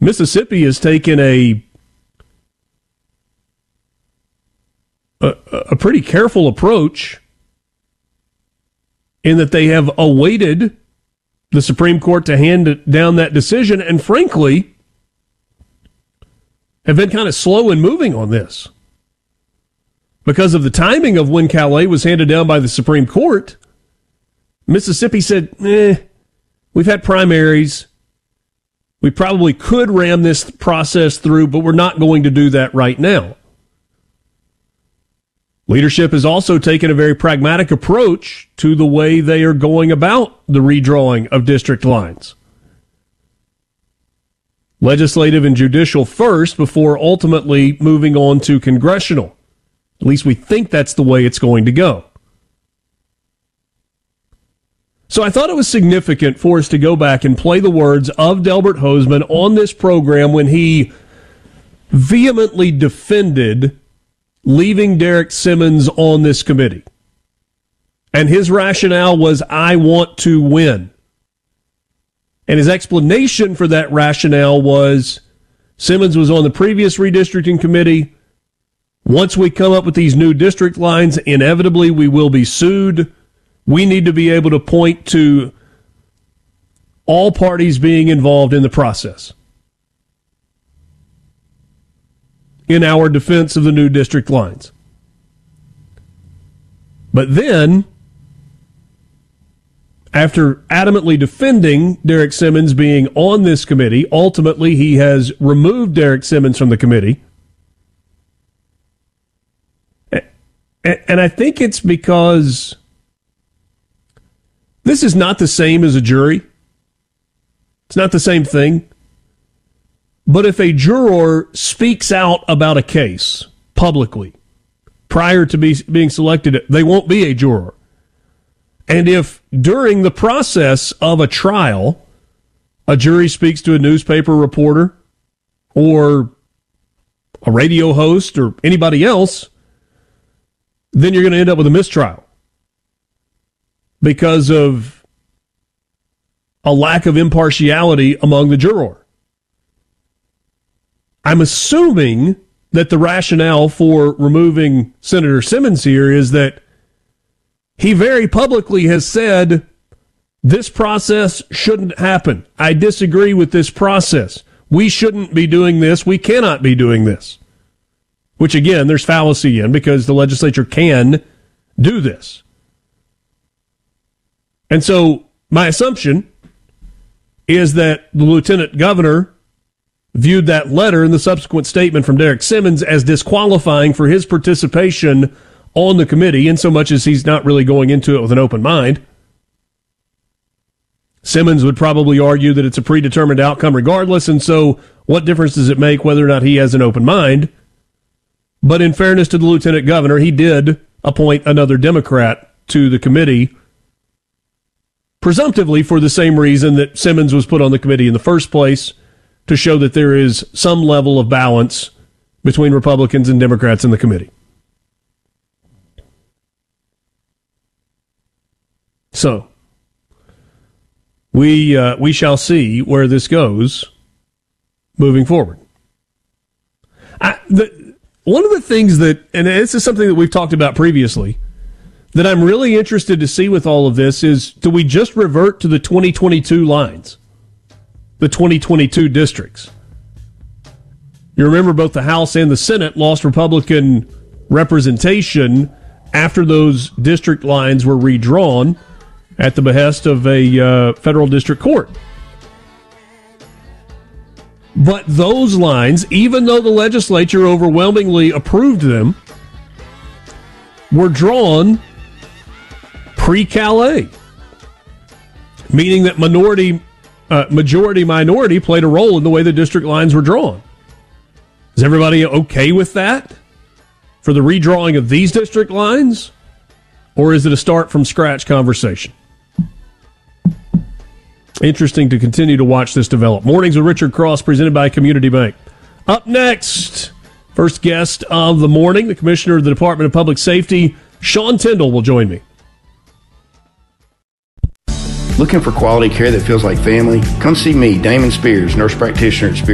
Mississippi has taken a pretty careful approach in that they have awaited the Supreme Court to hand down that decision and, frankly, have been kind of slow in moving on this. Because of the timing of when Calais was handed down by the Supreme Court, Mississippi said, we've had primaries. We probably could ram this process through, but we're not going to do that right now. Leadership has also taken a very pragmatic approach to the way they are going about the redrawing of district lines. Legislative and judicial first before ultimately moving on to congressional. At least we think that's the way it's going to go. So I thought it was significant for us to go back and play the words of Delbert Hosemann on this program when he vehemently defended leaving Derek Simmons on this committee. And his rationale was, I want to win. And his explanation for that rationale was, Simmons was on the previous redistricting committee. Once we come up with these new district lines, inevitably we will be sued. We need to be able to point to all parties being involved in the process in our defense of the new district lines. But then, after adamantly defending Derek Simmons being on this committee, ultimately he has removed Derek Simmons from the committee. And I think it's because this is not the same as a jury. It's not the same thing. But if a juror speaks out about a case publicly prior to being selected, they won't be a juror. And if during the process of a trial, a jury speaks to a newspaper reporter or a radio host or anybody else, then you're going to end up with a mistrial because of a lack of impartiality among the juror. I'm assuming that the rationale for removing Senator Simmons here is that he very publicly has said this process shouldn't happen. I disagree with this process. We shouldn't be doing this. We cannot be doing this. Which, again, there's fallacy in because the legislature can do this. And so my assumption is that the lieutenant governor viewed that letter and the subsequent statement from Derek Simmons as disqualifying for his participation on the committee, in so much as he's not really going into it with an open mind. Simmons would probably argue that it's a predetermined outcome regardless, and so what difference does it make whether or not he has an open mind? But in fairness to the lieutenant governor, he did appoint another Democrat to the committee, presumptively for the same reason that Simmons was put on the committee in the first place, to show that there is some level of balance between Republicans and Democrats in the committee. So, we shall see where this goes moving forward. One of the things that, and this is something that we've talked about previously, that I'm really interested to see with all of this is, do we just revert to the 2022 lines? The 2022 districts? You remember both the House and the Senate lost Republican representation after those district lines were redrawn at the behest of a federal district court. But those lines, even though the legislature overwhelmingly approved them, were drawn pre-Calais, meaning that majority-minority played a role in the way the district lines were drawn. Is everybody okay with that for the redrawing of these district lines? Or is it a start-from-scratch conversation? Interesting to continue to watch this develop. Mornings with Richard Cross, presented by Community Bank. Up next, first guest of the morning, the Commissioner of the Department of Public Safety, Sean Tindall, will join me. Looking for quality care that feels like family? Come see me, Damon Spears, nurse practitioner at Spears